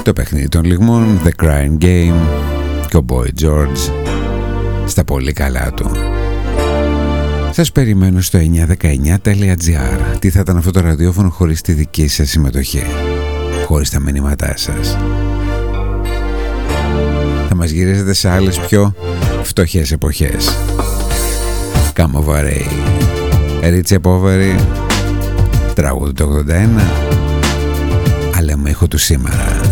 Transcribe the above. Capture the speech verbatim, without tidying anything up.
Το παιχνίδι των λιγμών, The Crying Game και ο Boy George στα πολύ καλά του. Σας περιμένω στο εννιά δεκαεννιά τελεία τζι άρ. Τι θα ήταν αυτό το ραδιόφωνο χωρίς τη δική σας συμμετοχή, χωρίς τα μηνύματά σας? Θα μας γυρίζετε σε άλλες πιο φτωχές εποχές. Καμοβαρέι, Ρίτσια Πόβερη, τραγούδι το ογδόντα ένα, αλλά με ήχο του σήμερα.